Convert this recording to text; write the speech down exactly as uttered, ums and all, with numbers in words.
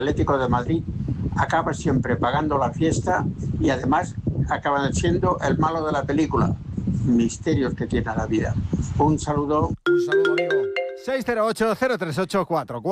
Atlético de Madrid acaba siempre pagando la fiesta y además acaban siendo el malo de la película. Misterios que tiene la vida. Un saludo. Un saludo, amigo. seis cero ocho, cero tres ocho, cuatro cuatro